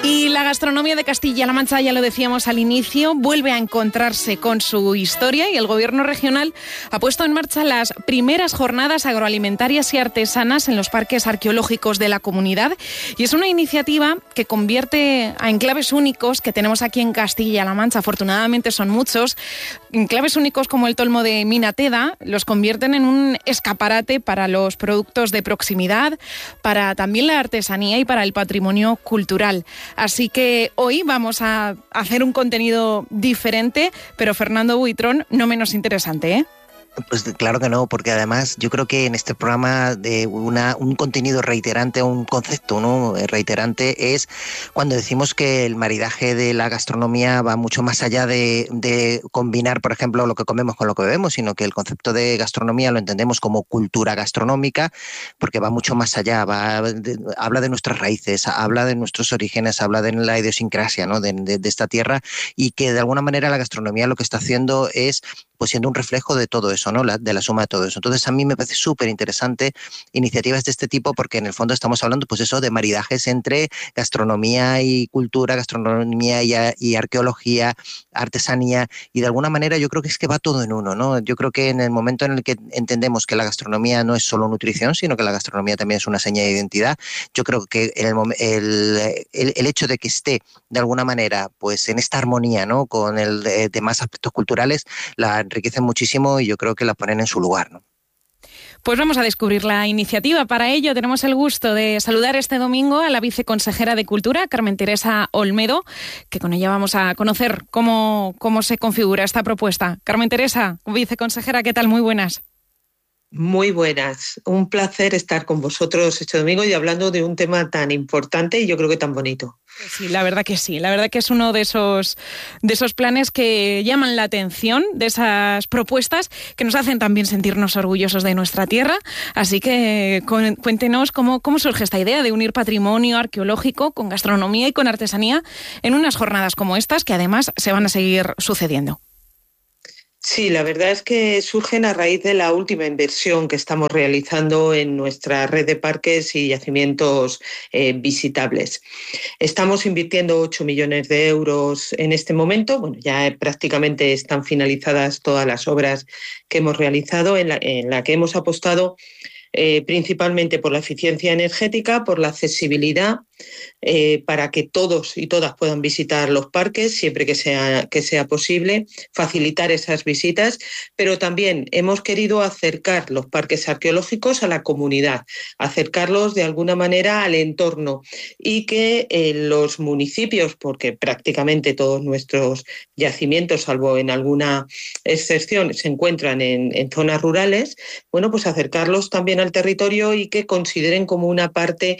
Y la gastronomía de Castilla-La Mancha, ya lo decíamos al inicio, vuelve a encontrarse con su historia y el Gobierno regional ha puesto en marcha las primeras jornadas agroalimentarias y artesanas en los parques arqueológicos de la comunidad. Y es una iniciativa que convierte a enclaves únicos que tenemos aquí en Castilla-La Mancha, afortunadamente son muchos, enclaves únicos como el Tolmo de Minateda, los convierten en un escaparate para los productos de proximidad, para también la artesanía y para el patrimonio cultural. Así que hoy vamos a hacer un contenido diferente, pero Fernando Buitrón no menos interesante, ¿eh? Pues claro que no, porque además yo creo que en este programa de un contenido reiterante, un concepto, ¿no?, reiterante, es cuando decimos que el maridaje de la gastronomía va mucho más allá de combinar, por ejemplo, lo que comemos con lo que bebemos, sino que el concepto de gastronomía lo entendemos como cultura gastronómica, porque va mucho más allá, habla de nuestras raíces, habla de nuestros orígenes, habla de la idiosincrasia, ¿no?, de esta tierra, y que de alguna manera la gastronomía lo que está haciendo es pues siendo un reflejo de todo eso, ¿no?, de la suma de todo eso. Entonces a mí me parece súper interesante iniciativas de este tipo, porque en el fondo estamos hablando pues eso de maridajes entre gastronomía y cultura, gastronomía y arqueología, artesanía, y de alguna manera yo creo que es que va todo en uno, ¿no? Yo creo que en el momento en el que entendemos que la gastronomía no es solo nutrición, sino que la gastronomía también es una seña de identidad, yo creo que el hecho de que esté de alguna manera pues en esta armonía, ¿no?, con el demás aspectos culturales, la enriquecen muchísimo y yo creo que la ponen en su lugar, ¿no? Pues vamos a descubrir la iniciativa. Para ello tenemos el gusto de saludar este domingo a la viceconsejera de Cultura, Carmen Teresa Olmedo, que con ella vamos a conocer cómo se configura esta propuesta. Carmen Teresa, viceconsejera, ¿qué tal? Muy buenas. Muy buenas. Un placer estar con vosotros este domingo y hablando de un tema tan importante y yo creo que tan bonito. Sí, la verdad que sí. La verdad que es uno de esos planes que llaman la atención, de esas propuestas que nos hacen también sentirnos orgullosos de nuestra tierra. Así que cuéntenos cómo surge esta idea de unir patrimonio arqueológico con gastronomía y con artesanía en unas jornadas como estas, que además se van a seguir sucediendo. Sí, la verdad es que surgen a raíz de la última inversión que estamos realizando en nuestra red de parques y yacimientos visitables. Estamos invirtiendo 8 millones de euros en este momento. Bueno, ya prácticamente están finalizadas todas las obras que hemos realizado, en la que hemos apostado principalmente por la eficiencia energética, por la accesibilidad, para que todos y todas puedan visitar los parques siempre que sea posible, facilitar esas visitas, pero también hemos querido acercar los parques arqueológicos a la comunidad, acercarlos de alguna manera al entorno y que los municipios, porque prácticamente todos nuestros yacimientos, salvo en alguna excepción, se encuentran en zonas rurales, bueno, pues acercarlos también al territorio y que consideren como una parte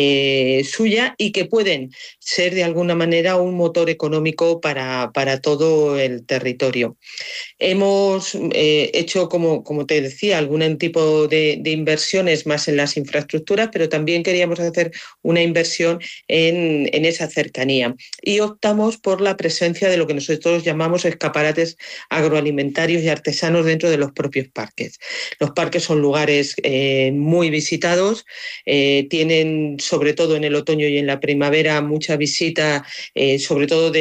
suya y que pueden ser de alguna manera un motor económico para todo el territorio. Hemos hecho, como te decía, algún tipo de inversiones más en las infraestructuras, pero también queríamos hacer una inversión en esa cercanía y optamos por la presencia de lo que nosotros llamamos escaparates agroalimentarios y artesanos dentro de los propios parques. Los parques son lugares muy visitados, tienen sobre todo en el otoño y en la primavera mucha visita, sobre todo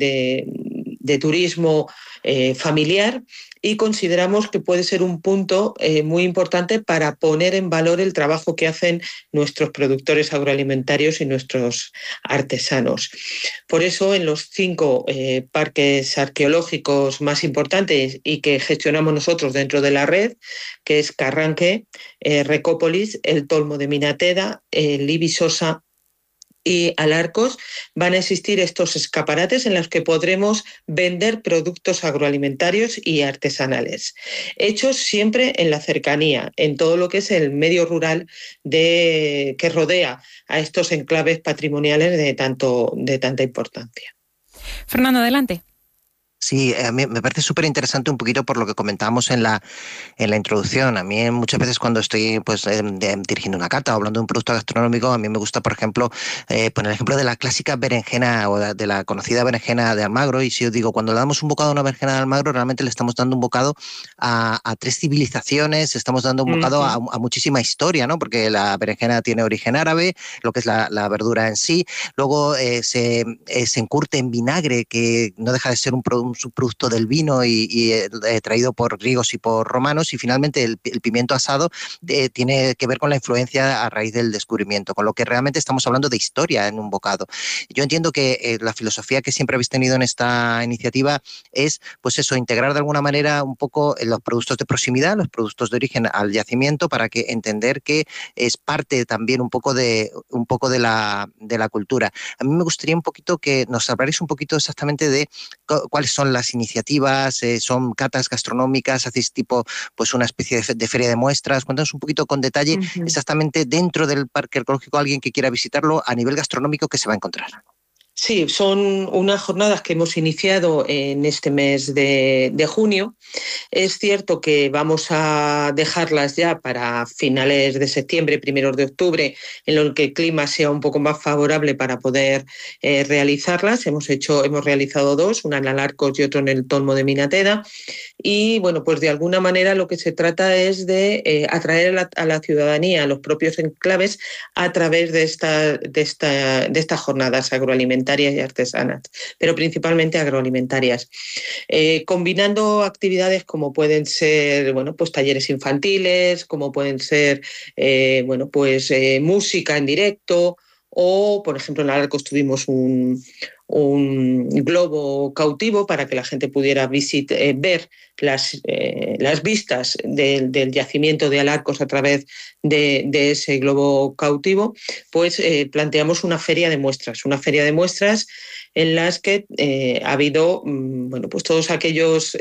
de turismo familiar, y consideramos que puede ser un punto muy importante para poner en valor el trabajo que hacen nuestros productores agroalimentarios y nuestros artesanos. Por eso, en los 5 parques arqueológicos más importantes y que gestionamos nosotros dentro de la red, que es Carranque, Recópolis, el Tolmo de Minateda, Libisosa y Alarcos, van a existir estos escaparates en los que podremos vender productos agroalimentarios y artesanales, hechos siempre en la cercanía, en todo lo que es el medio rural que rodea a estos enclaves patrimoniales de tanta importancia. Fernando, adelante. Sí, a mí me parece súper interesante un poquito por lo que comentábamos en la introducción. A mí muchas veces cuando estoy pues dirigiendo una cata o hablando de un producto gastronómico, a mí me gusta, por ejemplo, poner el ejemplo de la clásica berenjena o de la conocida berenjena de Almagro. Y si os digo, cuando le damos un bocado a una berenjena de Almagro, realmente le estamos dando un bocado a tres civilizaciones, estamos dando un bocado a muchísima historia, ¿no? Porque la berenjena tiene origen árabe, lo que es la verdura en sí. Luego se encurte en vinagre, que no deja de ser un subproducto del vino y traído por griegos y por romanos, y finalmente el pimiento asado tiene que ver con la influencia a raíz del descubrimiento, con lo que realmente estamos hablando de historia en un bocado. Yo entiendo que la filosofía que siempre habéis tenido en esta iniciativa es, pues eso, integrar de alguna manera un poco los productos de proximidad, los productos de origen al yacimiento, para que entender que es parte también un poco de la cultura. A mí me gustaría un poquito que nos hablarais un poquito exactamente de cuáles son las iniciativas, son catas gastronómicas, hacéis tipo pues una especie de feria de muestras. Cuéntanos un poquito con detalle exactamente dentro del parque arqueológico, alguien que quiera visitarlo a nivel gastronómico, ¿qué se va a encontrar? Sí, son unas jornadas que hemos iniciado en este mes de junio. Es cierto que vamos a dejarlas ya para finales de septiembre, primeros de octubre, en lo que el clima sea un poco más favorable para poder realizarlas. Hemos realizado dos, una en Alarcos y otra en el Tolmo de Minateda. Y bueno, pues de alguna manera lo que se trata es de atraer a la ciudadanía, a los propios enclaves, a través de estas jornadas agroalimentarias y artesanas, pero principalmente agroalimentarias, combinando actividades como pueden ser, bueno, pues talleres infantiles, como pueden ser, música en directo, o, por ejemplo, en Alarcos tuvimos un globo cautivo para que la gente pudiera ver las vistas del yacimiento de Alarcos a través de ese globo cautivo. Pues planteamos una feria de muestras en las que ha habido pues todos aquellos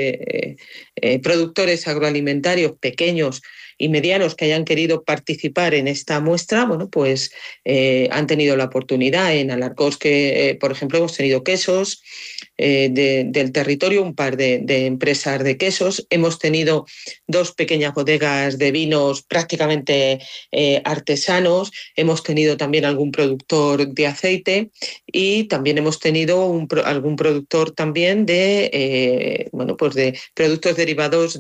productores agroalimentarios pequeños y medianos que hayan querido participar en esta muestra, bueno, pues han tenido la oportunidad. En Alarcos, que por ejemplo hemos tenido quesos del territorio, un par de empresas de quesos, hemos tenido dos pequeñas bodegas de vinos prácticamente artesanos, hemos tenido también algún productor de aceite y también hemos tenido algún productor también de productos derivados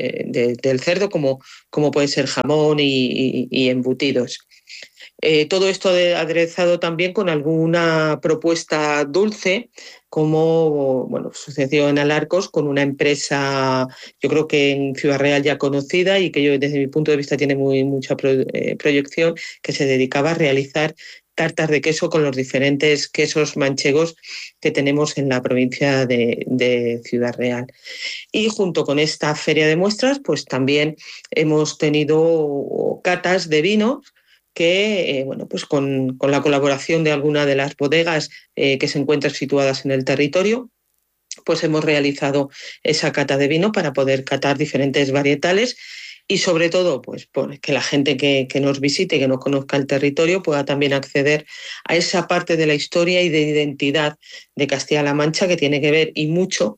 del cerdo, como puede ser jamón y embutidos. Todo esto aderezado también con alguna propuesta dulce, como sucedió en Alarcos con una empresa, yo creo que en Ciudad Real ya conocida y que yo desde mi punto de vista tiene mucha proyección, que se dedicaba a realizar tartas de queso con los diferentes quesos manchegos que tenemos en la provincia de Ciudad Real. Y junto con esta feria de muestras, pues también hemos tenido catas de vinos que, pues con la colaboración de alguna de las bodegas que se encuentran situadas en el territorio, pues hemos realizado esa cata de vino para poder catar diferentes varietales y sobre todo pues que la gente que nos visite, que no conozca el territorio, pueda también acceder a esa parte de la historia y de identidad de Castilla-La Mancha que tiene que ver y mucho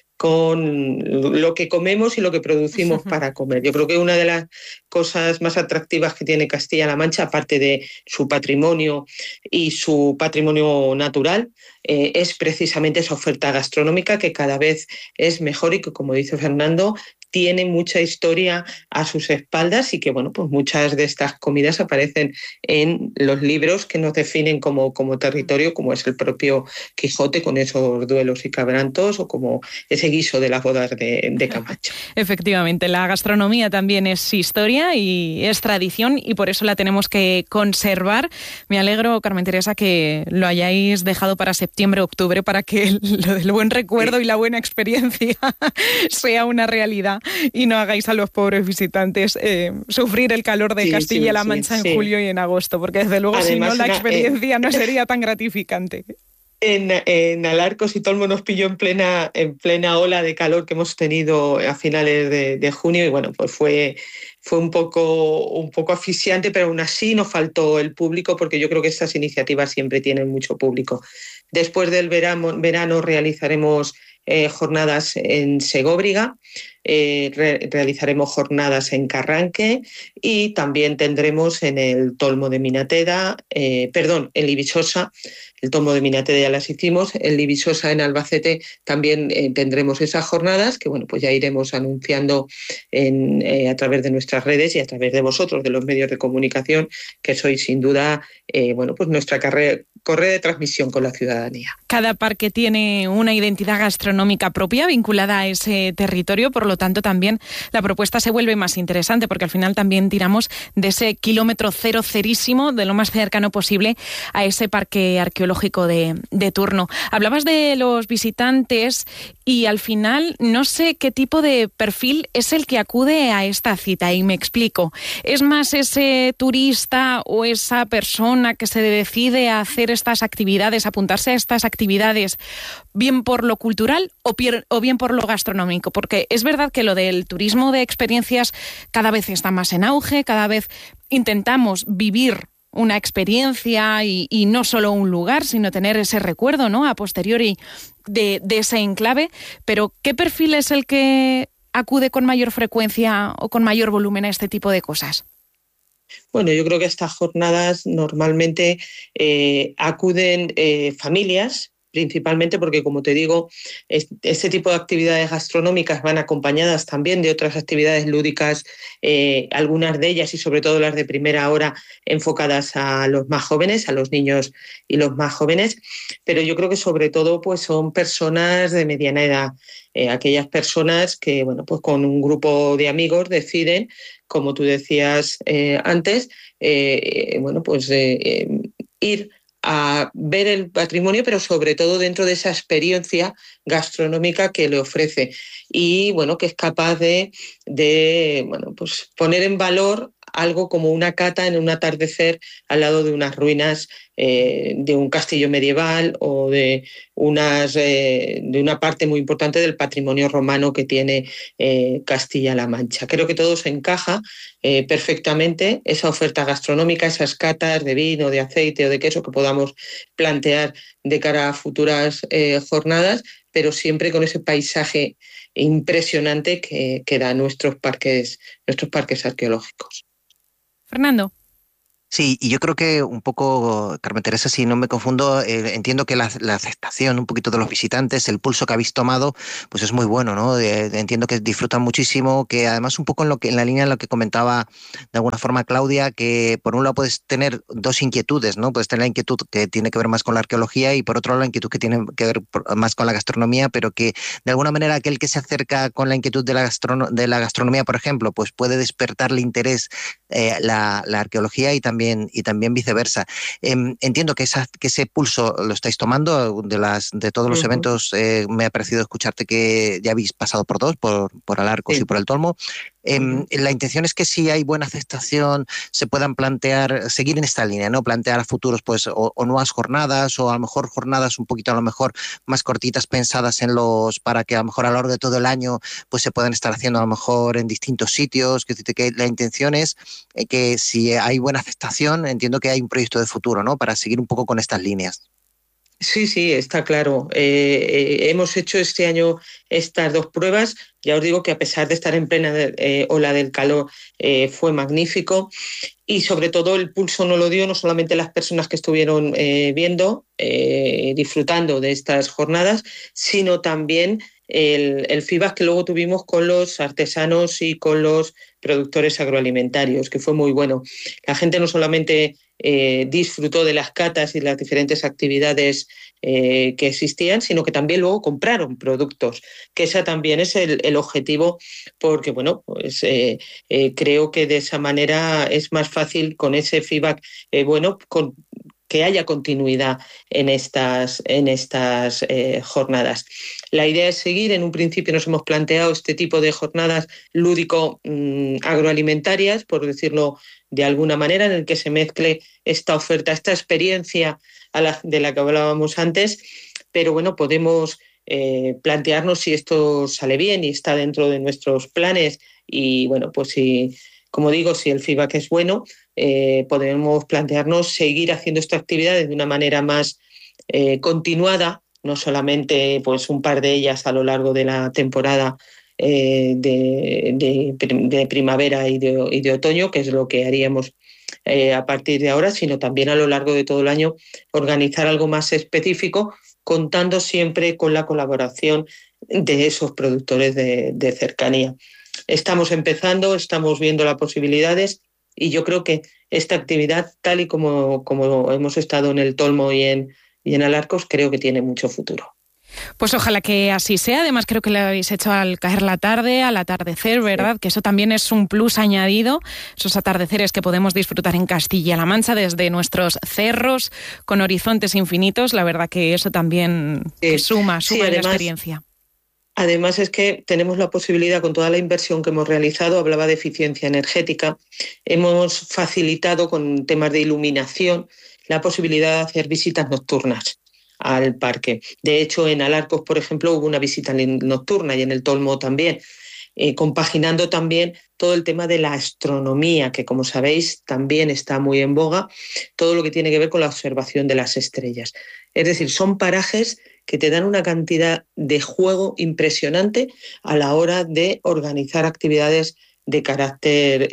con lo que comemos y lo que producimos para comer. Yo creo que una de las cosas más atractivas que tiene Castilla-La Mancha, aparte de su patrimonio y su patrimonio natural, es precisamente esa oferta gastronómica que cada vez es mejor y que, como dice Fernando, tiene mucha historia a sus espaldas y que, bueno, pues muchas de estas comidas aparecen en los libros que nos definen como territorio, como es el propio Quijote con esos duelos y quebrantos, o como ese guiso de las bodas de Camacho. Efectivamente, la gastronomía también es historia y es tradición y por eso la tenemos que conservar. Me alegro, Carmen Teresa, que lo hayáis dejado para septiembre, octubre, para que lo del buen recuerdo y la buena experiencia sea una realidad y no hagáis a los pobres visitantes sufrir el calor de Castilla-La Mancha en julio y en agosto, porque desde luego además, si no la experiencia no sería tan gratificante. En Alarcos y Tolmo nos pilló en plena ola de calor que hemos tenido a finales de junio y bueno, pues fue un poco asfixiante, pero aún así nos faltó el público porque yo creo que estas iniciativas siempre tienen mucho público. Después del verano realizaremos jornadas en Segóbriga, realizaremos jornadas en Carranque y también tendremos en el Tolmo de Minateda, en Libisosa. El Tolmo de Minateda ya las hicimos, en Libisosa, en Albacete, también tendremos esas jornadas que pues ya iremos anunciando a través de nuestras redes y a través de vosotros, de los medios de comunicación, que sois sin duda pues nuestra correa de transmisión con la ciudadanía. Cada parque tiene una identidad gastronómica propia vinculada a ese territorio, por lo tanto también la propuesta se vuelve más interesante porque al final también tiramos de ese kilómetro cero cerísimo, de lo más cercano posible a ese parque arqueológico de turno. Hablabas de los visitantes y al final no sé qué tipo de perfil es el que acude a esta cita y me explico. ¿Es más ese turista o esa persona que se decide a hacer estas actividades, apuntarse a estas actividades, bien por lo cultural o bien por lo gastronómico? Porque es verdad que lo del turismo de experiencias cada vez está más en auge, cada vez intentamos vivir una experiencia y no solo un lugar, sino tener ese recuerdo, ¿no?, a posteriori de ese enclave. Pero ¿qué perfil es el que acude con mayor frecuencia o con mayor volumen a este tipo de cosas? Bueno, yo creo que a estas jornadas normalmente acuden familias, principalmente porque, como te digo, este tipo de actividades gastronómicas van acompañadas también de otras actividades lúdicas, algunas de ellas y sobre todo las de primera hora enfocadas a los más jóvenes, a los niños y los más jóvenes, pero yo creo que sobre todo pues son personas de mediana edad, aquellas personas que pues con un grupo de amigos deciden, como tú decías antes, ir a ver el patrimonio, pero sobre todo dentro de esa experiencia gastronómica que le ofrece y que es capaz de poner en valor algo como una cata en un atardecer al lado de unas ruinas de un castillo medieval o de una parte muy importante del patrimonio romano que tiene Castilla-La Mancha. Creo que todo se encaja perfectamente, esa oferta gastronómica, esas catas de vino, de aceite o de queso que podamos plantear de cara a futuras jornadas, pero siempre con ese paisaje impresionante que dan nuestros parques arqueológicos. Fernando. Sí, y yo creo que un poco, Carmen Teresa, si no me confundo, entiendo que la aceptación un poquito de los visitantes, el pulso que habéis tomado, pues es muy bueno, ¿no? Entiendo que disfrutan muchísimo, que además un poco en la línea en lo que comentaba de alguna forma Claudia, que por un lado puedes tener dos inquietudes, ¿no? Puedes tener la inquietud que tiene que ver más con la arqueología y por otro lado la inquietud que tiene que ver más con la gastronomía, pero que de alguna manera aquel que se acerca con la inquietud de la gastronomía, por ejemplo, pues puede despertarle interés la arqueología y también viceversa. Entiendo que ese pulso lo estáis tomando de todos los eventos. Me ha parecido escucharte que ya habéis pasado por dos, por Alarcos y por el Tolmo. La intención es que si hay buena aceptación se puedan plantear, seguir en esta línea, ¿no? Plantear a futuros pues o nuevas jornadas o a lo mejor jornadas un poquito a lo mejor más cortitas pensadas para que a lo mejor a lo largo de todo el año pues se puedan estar haciendo a lo mejor en distintos sitios, que la intención es que si hay buena aceptación, entiendo que hay un proyecto de futuro, ¿no? Para seguir un poco con estas líneas. Sí, está claro. Hemos hecho este año estas dos pruebas. Ya os digo que a pesar de estar en plena ola del calor, fue magnífico. Y sobre todo el pulso no lo dio no solamente las personas que estuvieron disfrutando de estas jornadas, sino también el feedback que luego tuvimos con los artesanos y con los productores agroalimentarios, que fue muy bueno. La gente no solamente disfrutó de las catas y las diferentes actividades que existían, sino que también luego compraron productos, que ese también es el objetivo, porque creo que de esa manera es más fácil con ese feedback que haya continuidad en estas jornadas. La idea es seguir. En un principio nos hemos planteado este tipo de jornadas lúdico-agroalimentarias, por decirlo de alguna manera, en el que se mezcle esta oferta, esta experiencia de la que hablábamos antes, pero podemos plantearnos si esto sale bien y está dentro de nuestros planes y como digo, si el feedback es bueno, podemos plantearnos seguir haciendo estas actividades de una manera más continuada, no solamente pues un par de ellas a lo largo de la temporada de primavera y de otoño, que es lo que haríamos a partir de ahora, sino también a lo largo de todo el año organizar algo más específico, contando siempre con la colaboración de esos productores de cercanía. Estamos empezando, estamos viendo las posibilidades y yo creo que esta actividad, tal y como hemos estado en el Tolmo y en Alarcos, creo que tiene mucho futuro. Pues ojalá que así sea. Además, creo que lo habéis hecho al caer la tarde, al atardecer, ¿verdad? Sí. Que eso también es un plus añadido, esos atardeceres que podemos disfrutar en Castilla-La Mancha desde nuestros cerros con horizontes infinitos. La verdad que eso también suma en la experiencia. Además es que tenemos la posibilidad, con toda la inversión que hemos realizado, hablaba de eficiencia energética, hemos facilitado con temas de iluminación la posibilidad de hacer visitas nocturnas al parque. De hecho, en Alarcos, por ejemplo, hubo una visita nocturna y en el Tolmo también, compaginando también todo el tema de la astronomía, que como sabéis también está muy en boga, todo lo que tiene que ver con la observación de las estrellas. Es decir, son parajes que te dan una cantidad de juego impresionante a la hora de organizar actividades de carácter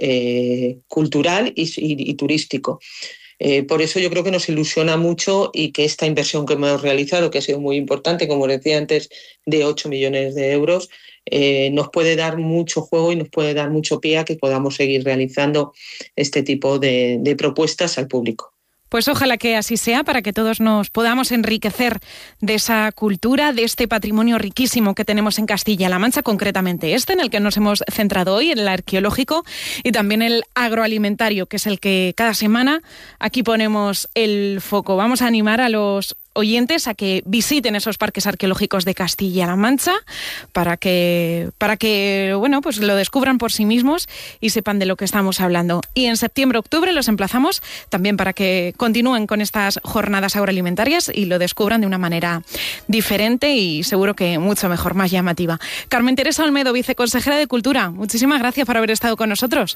cultural y turístico. Por eso yo creo que nos ilusiona mucho y que esta inversión que hemos realizado, que ha sido muy importante, como decía antes, de 8 millones de euros, nos puede dar mucho juego y nos puede dar mucho pie a que podamos seguir realizando este tipo de propuestas al público. Pues ojalá que así sea, para que todos nos podamos enriquecer de esa cultura, de este patrimonio riquísimo que tenemos en Castilla-La Mancha, concretamente en el que nos hemos centrado hoy, el arqueológico, y también el agroalimentario, que es el que cada semana aquí ponemos el foco. Vamos a animar a los oyentes a que visiten esos parques arqueológicos de Castilla-La Mancha para que bueno, pues lo descubran por sí mismos y sepan de lo que estamos hablando. Y en septiembre-octubre los emplazamos también para que continúen con estas jornadas agroalimentarias y lo descubran de una manera diferente y seguro que mucho mejor, más llamativa. Carmen Teresa Olmedo, viceconsejera de Cultura, muchísimas gracias por haber estado con nosotros.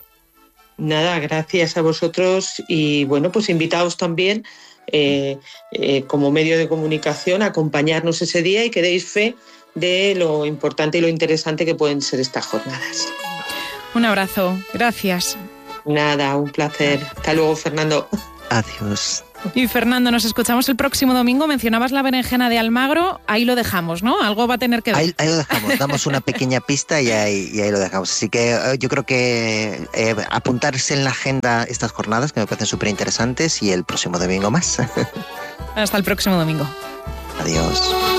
Nada, gracias a vosotros y bueno, pues invitaos también como medio de comunicación a acompañarnos ese día y que deis fe de lo importante y lo interesante que pueden ser estas jornadas. Un abrazo, gracias. Nada, un placer. Hasta luego, Fernando. Adiós. Y Fernando, nos escuchamos el próximo domingo. Mencionabas la berenjena de Almagro, ahí lo dejamos, ¿no? Algo va a tener que ver. Ahí lo dejamos, damos una pequeña pista y ahí lo dejamos. Así que yo creo que apuntarse en la agenda estas jornadas, que me parecen súper interesantes, y el próximo domingo más. Hasta el próximo domingo. Adiós.